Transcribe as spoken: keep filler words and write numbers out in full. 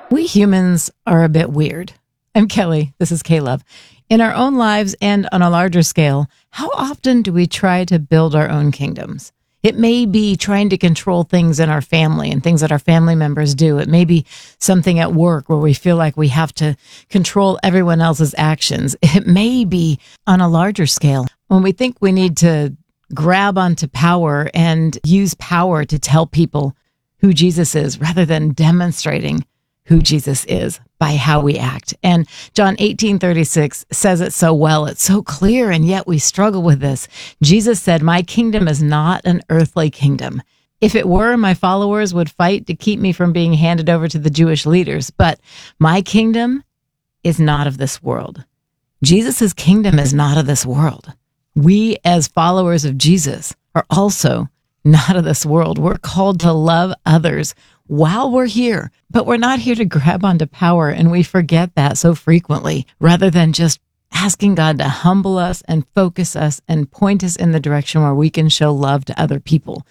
We humans are a bit weird. I'm Kelly. This is K-Love. In our own lives and on a larger scale, how often do we try to build our own kingdoms? It may be trying to control things in our family and things that our family members do. It may be something at work where we feel like we have to control everyone else's actions. It may be on a larger scale when we think we need to grab onto power and use power to tell people who Jesus is rather than demonstrating who Jesus is by how we act. And John eighteen thirty-six says it so well. It's so clear, and yet we struggle with this. Jesus said, "My kingdom is not an earthly kingdom. If it were, my followers would fight to keep me from being handed over to the Jewish leaders. But my kingdom is not of this world." Jesus' kingdom is not of this world. We, as followers of Jesus, are also not of this world. We're called to love others while we're here, but we're not here to grab onto power, and we forget that so frequently, rather than just asking God to humble us and focus us and point us in the direction where we can show love to other people.